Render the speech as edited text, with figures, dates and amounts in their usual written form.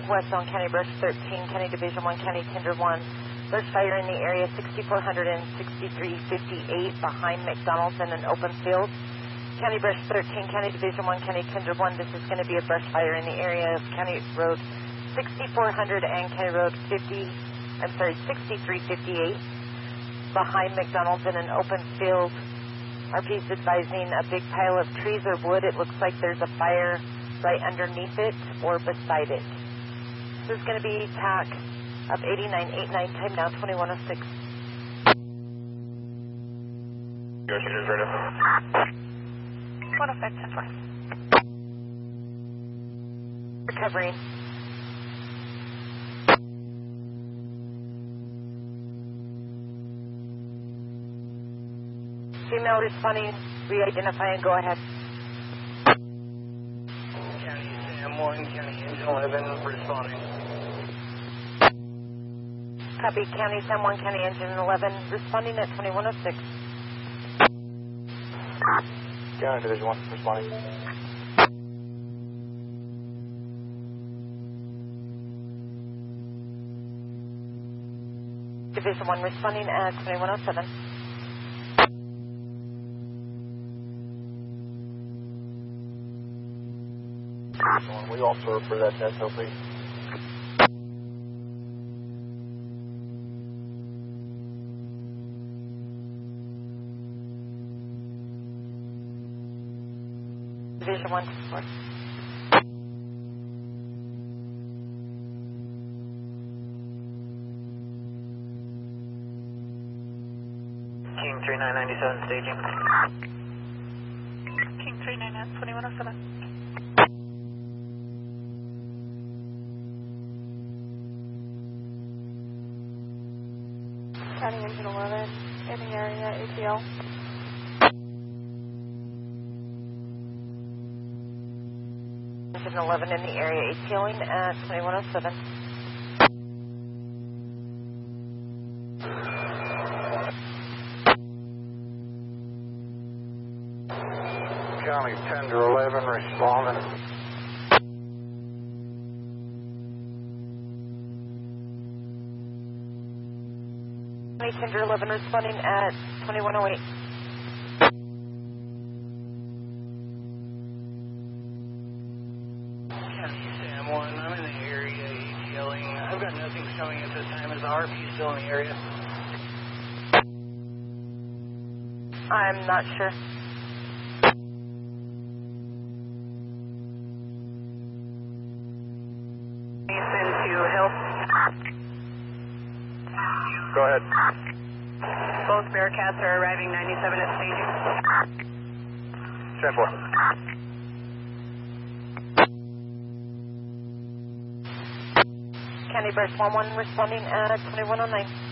Westbound County Brush 13, County Division 1, County Tender 1. Brush fire in the area 6400 and 6358 behind McDonald's in an open field. County Brush 13, County Division 1, County Tender 1. This is going to be a brush fire in the area of County Road 6400 and County Road 6358 behind McDonald's in an open field. RP is advising a big pile of trees or wood. It looks like there's a fire right underneath it or beside it. This is going to be TAC of 8989, time now 2106. Negotiators ready. 105, 10-4. Recovering. Female responding, re-identify and go ahead. County Sam 1, County Engine 11, responding. Copy, County San Juan, County Engine 11, responding at 2106. County Division 1, responding. Division 1 responding at 2107. We also for that SOP. Division 1, 4. King 3997 staging. King 399, 2107. County Engine 11 in the area, ATL. Engine 11 in the area, ATLing at 2107. County Tender 11, responding. County Tender 11 responding at 2108. County Sam 1, I'm in the area, ATLing. I've got nothing showing at this time. Is the RP still in the area? I'm not sure. Go ahead. Both Bearcats are arriving 97 at staging. 10-4. County Brush 11 responding at 2109.